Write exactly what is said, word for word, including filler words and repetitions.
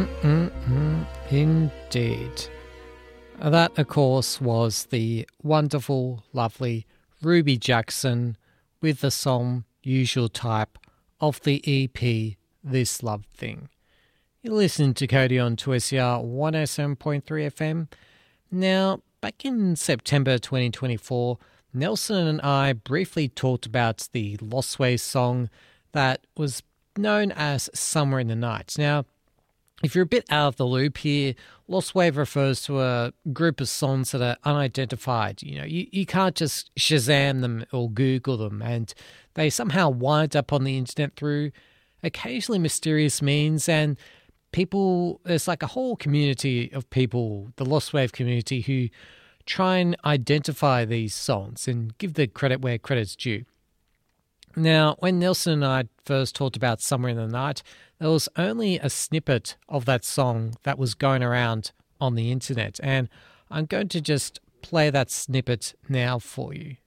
Mm-mm, indeed. That, of course, was the wonderful, lovely Ruby Jackson with the song Usual Type of the E P This Love Thing. You listen to Cody on two S E R one oh seven point three F M. Now, back in September twenty twenty-four, Nelson and I briefly talked about the Lost Waves song that was known as Somewhere in the Night. Now, if you're a bit out of the loop here, Lost Wave refers to a group of songs that are unidentified. You know, you, you can't just Shazam them or Google them, and they somehow wind up on the internet through occasionally mysterious means, and people, there's like a whole community of people, the Lost Wave community, who try and identify these songs and give the credit where credit's due. Now, when Nelson and I first talked about Somewhere in the Night, there was only a snippet of that song that was going around on the internet, and I'm going to just play that snippet now for you.